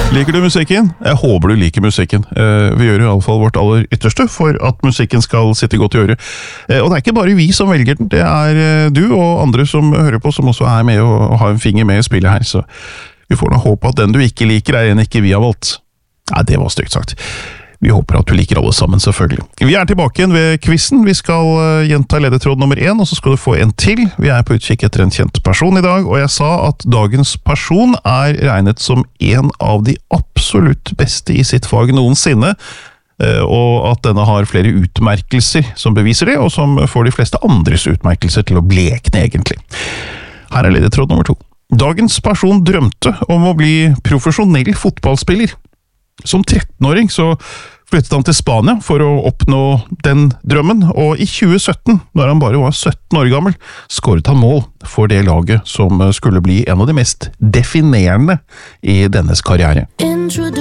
Liker du musikken? Jeg håper du liker musikken. Vi gjør i alle fall vårt aller ytterste for at musikken skal sitte godt i øret. Og det er ikke bare vi som velger den, det er du og andre som hører på, som også er med og har en finger med i spillet her. Så vi får da håpe at den du ikke liker er en ikke vi har valgt. Nei, det var stygt sagt. Vi håper at du liker alle sammen, selvfølgelig. Vi er tilbake igjen ved quizen. Vi skal gjenta ledetråd nummer 1, og så skal du få en til. Vi er på utkikk etter en kjent person i dag, og jeg sa at dagens person er regnet som en av de absolutt beste i sitt fag noensinne, og at denne har flere utmerkelser som beviser det, og som får de fleste andres utmerkelser til å blekne egentlig. Her er ledetråd nummer 2. Dagens person drømte om å bli profesjonell fotballspiller. Som 13-åring så flyttet han til Spania for å oppnå den drømmen, og i 2017, når han bare var 17 år gammel, skåret han mål for det laget som skulle bli en av de mest definerende i dennes karriere.